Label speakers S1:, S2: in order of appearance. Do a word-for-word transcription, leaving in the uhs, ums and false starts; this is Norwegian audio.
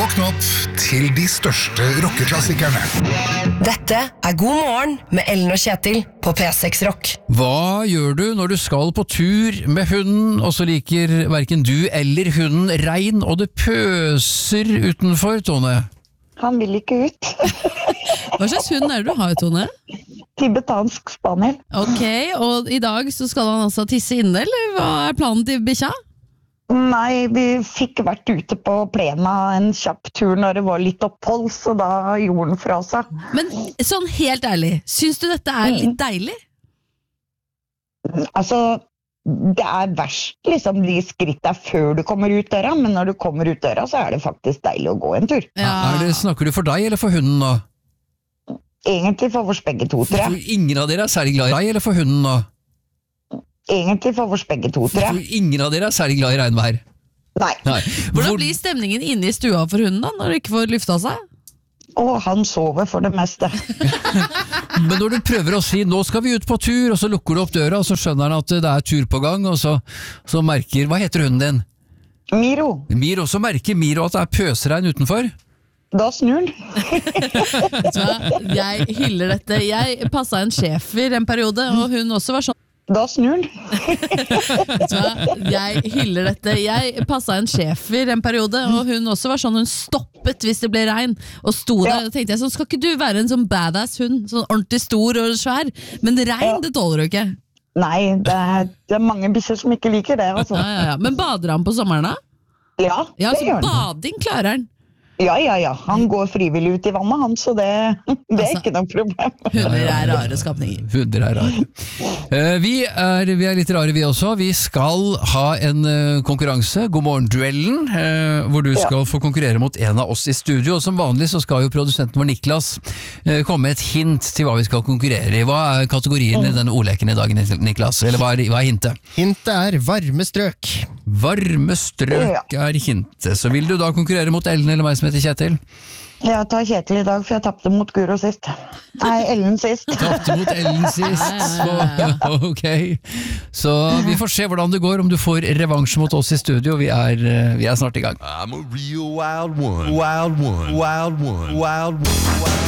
S1: Våkn opp til de største rockeklassikerne.
S2: Dette er God morgen med Ellen og Kjetil på P seks Rock.
S3: Hva gjør du når du skal på tur med hunden, og så liker hverken du eller hunden regn, og det pøser utenfor, Tone?
S4: Han vil ikke ut.
S5: Hva slags hund er det du har, Tone?
S4: Tibetansk spaniel.
S5: Ok, og i dag så skal han altså tisse inne, eller hva er planen til bikkja?
S4: Nei, vi fikk vært ute på plena en kjapp tur når det var litt opphold, så da gjorde den fra seg.
S5: Men sånn helt ærlig, syns du dette er litt deilig?
S4: Altså, det er verst liksom de skrittene før du kommer ut døra, men når du kommer ut døra så er det faktisk deilig å gå en tur.
S5: Ja.
S3: Er det, snakker du for deg eller for hunden da?
S4: Egentlig for oss begge to, tror jeg.
S3: Ingen av dere er særlig glad i deg eller for hunden da?
S4: Egentlig for oss begge to, tror jeg.
S3: Ingen av dere er særlig glad i regnvær?
S4: Nei.
S3: Nei.
S5: Hvordan
S3: Hvor-
S5: blir stemningen inne i stua for hunden da, når du ikke får lufta seg?
S4: Og han sover for det meste.
S3: Men når du prøver å si, nå skal vi ut på tur, og så lukker du opp døra, og så skjønner han at det er tur på gang, og så, så merker, hva heter hunden din?
S4: Miro,
S3: Miro, så merker Miro at det er pøsregn utenfor.
S4: da snur han.
S5: Vet du hva? Jeg hyller dette. Jeg passet en schæfer en periode, og hun også var sånn.
S4: Da snur han.
S5: Vet du hva? Jeg hyller dette. Jeg passet en schæfer en periode, og hun også var sånn, hun stoppet hvis det ble regn, og sto der,
S4: Ja.
S5: og tenkte jeg sånn, skal ikke du være en sånn badass hund, sånn ordentlig stor og svær, men regn,
S4: Ja.
S5: det tåler du ikke.
S4: Nei, det er, det er mange bikkjer som ikke liker det, altså.
S5: Ja, ja, ja. Men bader han på sommeren da?
S4: Ja,
S5: Ja,
S4: det
S5: så
S4: gjør han.
S5: bading klarer han.
S4: Ja, ja, ja. Han går frivillig ut i vannet, han, så det, det er
S5: Altså-
S4: ikke noe problem.
S5: Hunder er rare skapninger.
S3: Hunder er rare. Eh, vi, er, vi er litt rare vi også. Vi skal ha en eh, konkurranse, God morgen-duellen, eh, hvor du
S4: Ja.
S3: skal få konkurrere mot en av oss i studio, og som vanlig så skal jo produsenten vår Niklas eh, komme med et hint til hva vi skal konkurrere i. Hva er kategorien i denne ordleken i dag, Niklas? Eller hva er, hva er hintet?
S6: Hintet er varme strøk.
S3: Varme strøk er hintet. Så vil du da konkurrere mot Ellen eller meg som heter Kjetil?
S4: Jeg tar Kjetil i dag, for jeg tappte mot Guro sist. Nei, Ellen sist.
S3: Tapte mot Ellen sist. Så, ok. Så vi får se hvordan det går, om du får revansj mot oss i studio. Vi er, eh, vi er snart i gang.
S7: I'm a real wild one. Wild one. Wild one. Wild one. Wild